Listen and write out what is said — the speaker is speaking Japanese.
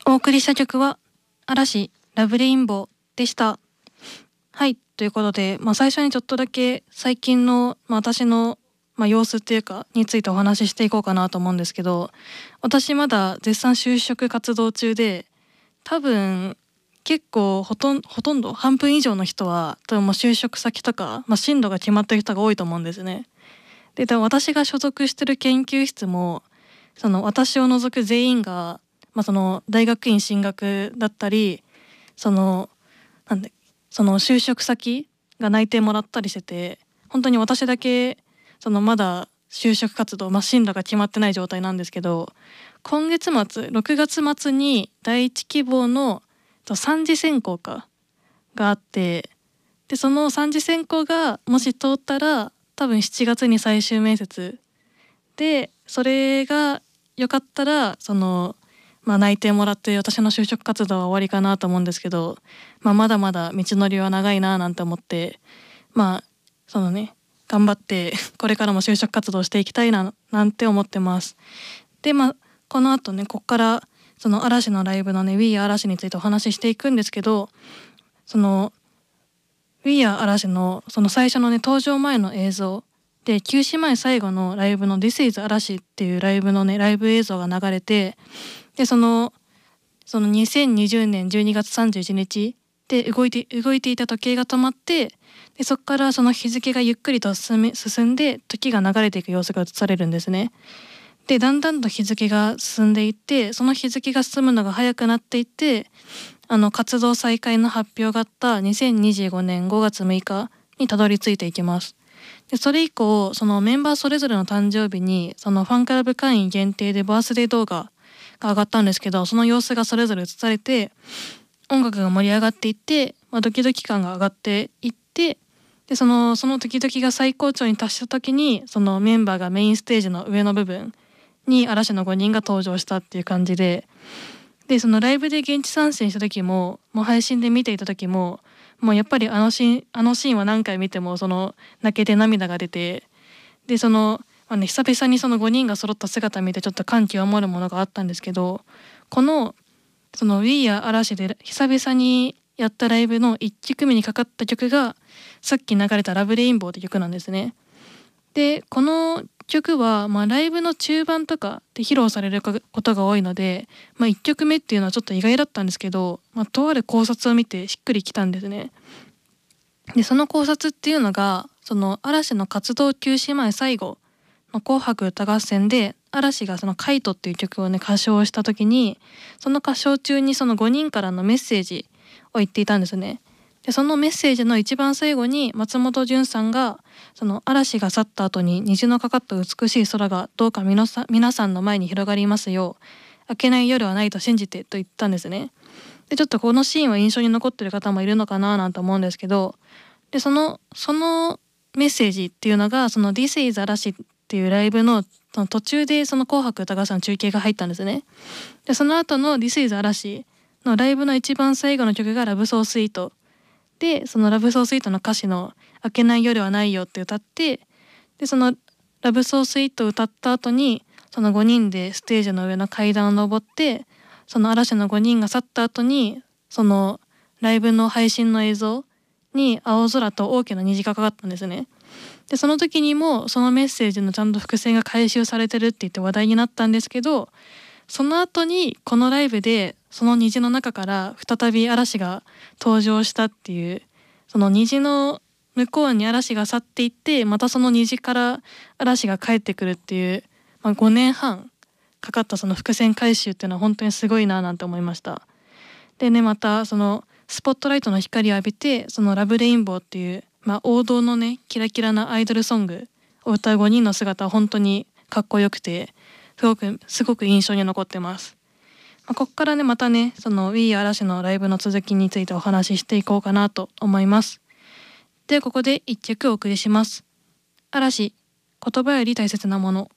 お送りした曲は嵐ラブレインボーでした。はい、ということで、最初にちょっとだけ最近の、私の、様子っていうかについてお話ししていこうかなと思うんですけど、私まだ絶賛就職活動中で、多分結構ほとんど半分以上の人は多分もう就職先とか、進路が決まってる人が多いと思うんですね。でも私が所属してる研究室もその私を除く全員が、その大学院進学だったり、そのなんでその就職先が内定もらったりしてて、本当に私だけそのまだ就職活動、進路が決まってない状態なんですけど、今月末6月末に第一希望の三次選考があって、でその三次選考がもし通ったら多分7月に最終面接で、それが良かったら内定もらって私の就職活動は終わりかなと思うんですけど、まだまだ道のりは長いななんて思って、頑張ってこれからも就職活動していきたいななんて思ってます。でこの後ね、こっからその嵐のライブのね We Are 嵐についてお話ししていくんですけど、その We Are 嵐のその最初のね登場前の映像で、休止前最後のライブの This is 嵐っていうライブのねライブ映像が流れて、でその2020年12月31日で動いていた時計が止まって、でそこからその日付がゆっくりと進んで時が流れていく様子が映されるんですね。でだんだんと日付が進んでいって、その日付が進むのが早くなっていって、活動再開の発表があった2025年5月6日にたどり着いていきます。でそれ以降そのメンバーそれぞれの誕生日にそのファンクラブ会員限定でバースデー動画が上がったんですけど、その様子がそれぞれ映されて音楽が盛り上がっていって、ドキドキ感が上がっていって、でそのドキドキが最高潮に達した時にそのメンバーがメインステージの上の部分に嵐の5人が登場したっていう感じで、そのライブで現地参戦した時も、もう配信で見ていた時も、もうやっぱりあのシーンは何回見ても泣けて涙が出て、で久々にその5人が揃った姿見てちょっと感極まるものがあったんですけど、このWe Are 嵐で久々にやったライブの1曲目にかかった曲がさっき流れたラブレインボーって曲なんですね。でこの曲は、ライブの中盤とかで披露されることが多いので、1曲目っていうのはちょっと意外だったんですけど、とある考察を見てしっくりきたんですね。でその考察っていうのが、その嵐の活動休止前最後の紅白歌合戦で嵐がそのカイトっていう曲をね歌唱した時に、その歌唱中にその5人からのメッセージを言っていたんですね。でそのメッセージの一番最後に松本潤さんが、その嵐が去った後に虹のかかった美しい空がどうか皆さんの前に広がりますよう、明けない夜はないと信じてと言ったんですね。でちょっとこのシーンは印象に残ってる方もいるのかななんて思うんですけど、でそのメッセージっていうのがその This is 嵐っていうライブのその途中でその紅白歌合戦の中継が入ったんですね。でその後の This is 嵐のライブの一番最後の曲がラブソースイートで、そのラブソースイートの歌詞の明けない夜はないよって歌って、でそのラブソースイートを歌った後にその5人でステージの上の階段を登って、その嵐の5人が去った後にそのライブの配信の映像に青空と大きな虹がかかったんですね。でその時にもそのメッセージのちゃんと伏線が回収されてるって言って話題になったんですけど、その後にこのライブでその虹の中から再び嵐が登場したっていう、その虹の向こうに嵐が去っていって、またその虹から嵐が帰ってくるっていう、5年半かかったその伏線回収っていうのは本当にすごいななんて思いました。でね、またそのスポットライトの光を浴びて、そのラブレインボーっていう、王道のねキラキラなアイドルソングを歌う5人の姿は本当にかっこよくて、すごく印象に残ってます。こっからねまたねその We 嵐のライブの続きについてお話ししていこうかなと思います。でここで一曲お送りします。嵐、言葉より大切なもの。